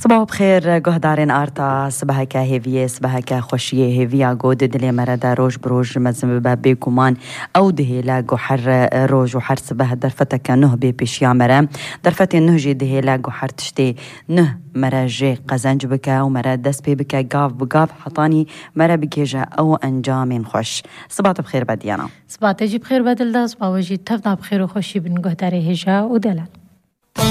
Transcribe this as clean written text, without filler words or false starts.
صباح بخير گهدارین آرتا صبح که هیویه صبح که خوشیه هیویا گود دلی مردا روش بروج مزم به گمان او دهیلا گوحر روج و حر صبح درفته که نه بی پیشیا مره درفته نه جی دهیلا گوحر تشتی نه مره جی قزنج بکه و مره دست بی بکه گاف بگاف حطانی مره بگیجه او انجام خوش. صباح بخير بديانا. صباح تجي بخير بدل دا صباح وجي تفضل بخير وخوشي بن گهداري هجا ودلال.